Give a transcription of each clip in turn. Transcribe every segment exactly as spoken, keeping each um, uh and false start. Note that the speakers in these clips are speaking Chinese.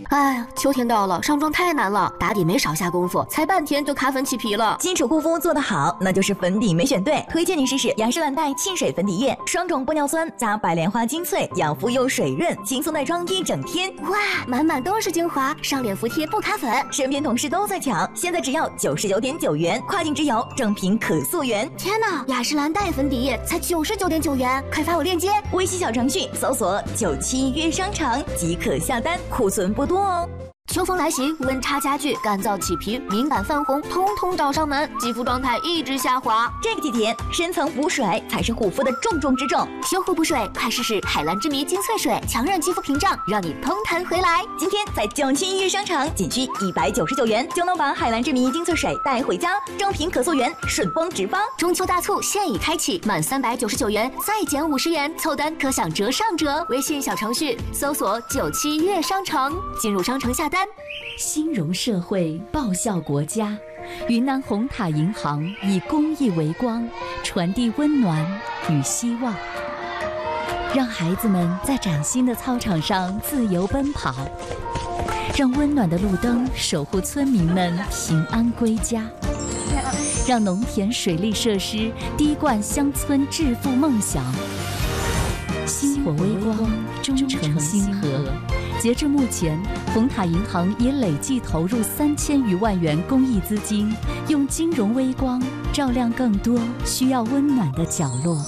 哎呀，秋天到了，上妆太难了，打底没少下功夫，才半天就卡粉起皮了。 基础护肤做得好，那就是粉底没选对。推荐你试试雅诗兰黛沁水粉底液，双种玻尿酸加白莲花精粹，养肤又水润，轻松带妆一整天。 哇，满满都是精华，上脸服帖不卡粉。 身边同事都在抢，现在只要九十九点九元，跨境直邮，正品可溯源。 天哪，雅诗兰黛粉底液才九十九点九元，快发我链接！ 微信小程序搜索九七约商场即可下单，库存不多哦。 秋风来袭，温差加剧，干燥起皮，敏感泛红，通通找上门，肌肤状态一直下滑。 这个季节，深层补水才是护肤的重中之重。 修护补水，快试试海蓝之谜精粹水，强韧肌肤屏障，让你嘭弹回来。 今天在九七约商场，仅需一百九十九元就能把海蓝之谜精粹水带回家，正品可溯源，顺丰直发。 中秋大促现已开启，满三百九十九元再减五十元，凑单可享折上折。微信小程序搜索九七约商城，进入商城下单。 兴荣社会，报效国家。云南红塔银行以公益为光，传递温暖与希望，让孩子们在崭新的操场上自由奔跑，让温暖的路灯守护村民们平安归家，让农田水利设施滴灌乡村致富梦想。星火微光，忠诚星河。截至目前，红塔银行已累计投入三千余万元公益资金，用金融微光照亮更多需要温暖的角落。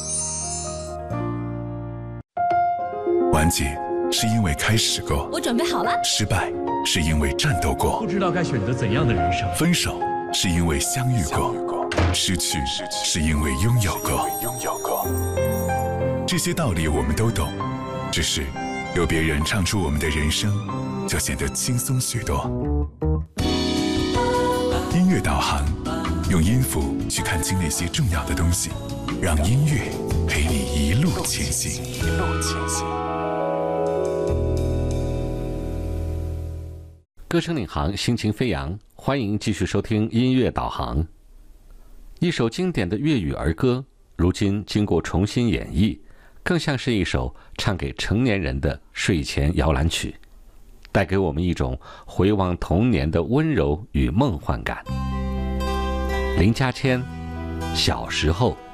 顽疾是因为开始过， 我准备好了。 失败是因为战斗过， 不知道该选择怎样的人生。 分手是因为相遇过，失去是因为拥有过。这些道理我们都懂，只是有别人唱出我们的人生，就显得轻松许多。音乐导航，用音符去看清那些重要的东西，让音乐陪你一路前行。一路前行。 歌声领航，心情飞扬，欢迎继续收听音乐导航。一首经典的粤语儿歌，如今经过重新演绎，更像是一首唱给成年人的睡前摇篮曲，带给我们一种回望童年的温柔与梦幻感。林家谦，小时候。